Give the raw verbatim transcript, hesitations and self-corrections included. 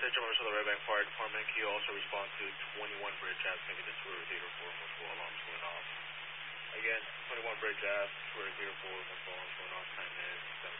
Central Minnesota Red Bank Fire Department. Can you also respond to twenty-one Bridge Ave, maybe the Tour Theater for multiple alarms going off? Again, twenty-one Bridge Ave, Tour Theater for multiple alarms going off. Time is seven